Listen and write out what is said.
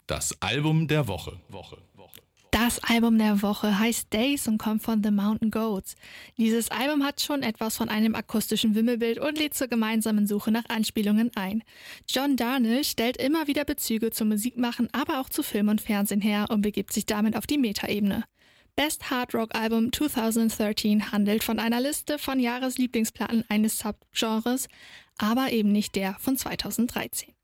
Das Album der Woche. Das Album der Woche heißt Days und kommt von The Mountain Goats. Dieses Album hat schon etwas von einem akustischen Wimmelbild und lädt zur gemeinsamen Suche nach Anspielungen ein. John Darnielle stellt immer wieder Bezüge zum Musikmachen, aber auch zu Film und Fernsehen her und begibt sich damit auf die Metaebene. Best Hard Rock Album 2013 handelt von einer Liste von Jahreslieblingsplatten eines Subgenres, aber eben nicht der von 2013.